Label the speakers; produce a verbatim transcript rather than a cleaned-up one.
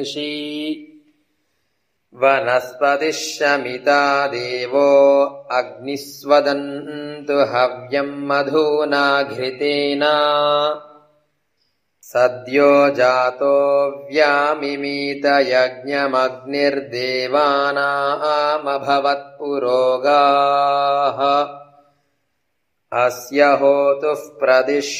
Speaker 1: वनस्पतिः शमिता देवो अग्निस्वदन्तु हव्यम् मधुना घृतेन सद्यो जातो व्यामिमीत यज्ञमग्निर्देवानामभवत्पुरोगाः अस्य होतुः प्रदिश